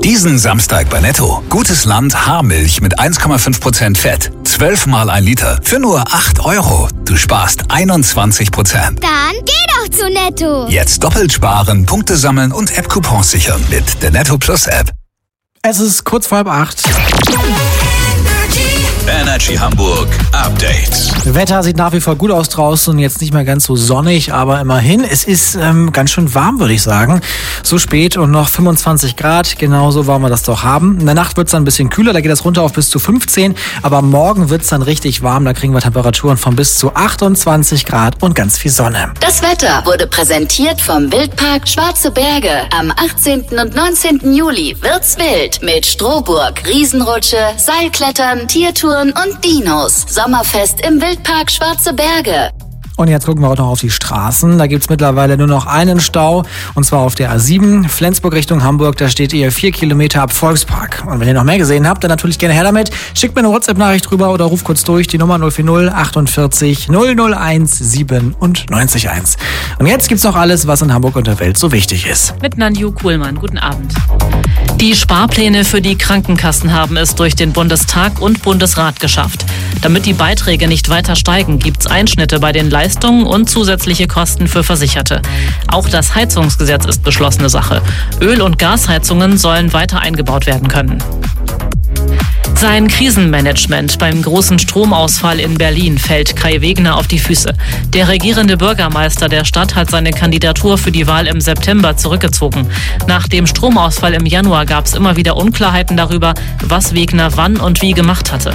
Diesen Samstag bei Netto. Gutes Land Haarmilch mit 1,5% Fett. 12 mal 1 Liter für nur 8 €. Du sparst 21%. Dann geh doch zu Netto. Jetzt doppelt sparen, Punkte sammeln und App-Coupons sichern mit der Netto Plus App. Es ist kurz vor 7:30. Energy Hamburg Update. Wetter sieht nach wie vor gut aus draußen und jetzt nicht mehr ganz so sonnig, aber immerhin, es ist ganz schön warm, würde ich sagen. So spät und noch 25 Grad, genauso wollen wir das doch haben. In der Nacht wird es dann ein bisschen kühler, da geht es runter auf bis zu 15, aber morgen wird es dann richtig warm, da kriegen wir Temperaturen von bis zu 28 Grad und ganz viel Sonne. Das Wetter wurde präsentiert vom Wildpark Schwarze Berge. Am 18. und 19. Juli wird's wild mit Strohburg, Riesenrutsche, Seilklettern, Tiertouren und Dinos. Sommerfest im Wildpark Schwarze Berge. Und jetzt gucken wir auch noch auf die Straßen. Da gibt's mittlerweile nur noch einen Stau, und zwar auf der A7, Flensburg Richtung Hamburg. Da steht ihr 4 Kilometer ab Volkspark. Und wenn ihr noch mehr gesehen habt, dann natürlich gerne her damit. Schickt mir eine WhatsApp-Nachricht rüber oder ruft kurz durch die Nummer 040 48 001 97 1. Und jetzt gibt's noch alles, was in Hamburg und der Welt so wichtig ist. Mit Nanju Kuhlmann. Guten Abend. Die Sparpläne für die Krankenkassen haben es durch den Bundestag und Bundesrat geschafft. Damit die Beiträge nicht weiter steigen, gibt's Einschnitte bei den Leistungen und zusätzliche Kosten für Versicherte. Auch das Heizungsgesetz ist beschlossene Sache. Öl- und Gasheizungen sollen weiter eingebaut werden können. Sein Krisenmanagement beim großen Stromausfall in Berlin fällt Kai Wegner auf die Füße. Der regierende Bürgermeister der Stadt hat seine Kandidatur für die Wahl im September zurückgezogen. Nach dem Stromausfall im Januar gab es immer wieder Unklarheiten darüber, was Wegner wann und wie gemacht hatte.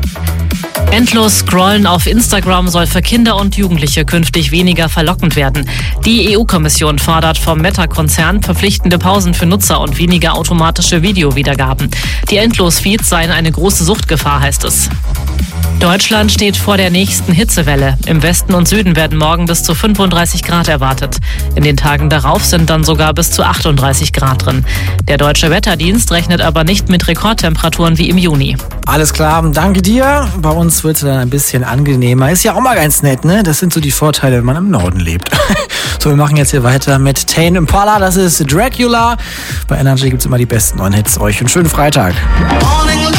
Endlos Scrollen auf Instagram soll für Kinder und Jugendliche künftig weniger verlockend werden. Die EU-Kommission fordert vom Meta-Konzern verpflichtende Pausen für Nutzer und weniger automatische Videowiedergaben. Die Endlos-Feeds seien eine große Suchtgefahr, heißt es. Deutschland steht vor der nächsten Hitzewelle. Im Westen und Süden werden morgen bis zu 35 Grad erwartet. In den Tagen darauf sind dann sogar bis zu 38 Grad drin. Der Deutsche Wetterdienst rechnet aber nicht mit Rekordtemperaturen wie im Juni. Alles klar, danke dir. Bei uns wird es dann ein bisschen angenehmer. Ist ja auch mal ganz nett, ne? Das sind so die Vorteile, wenn man im Norden lebt. So, wir machen jetzt hier weiter mit Tame Impala. Das ist Dracula. Bei Energy gibt es immer die besten neuen Hits. Euch einen schönen Freitag.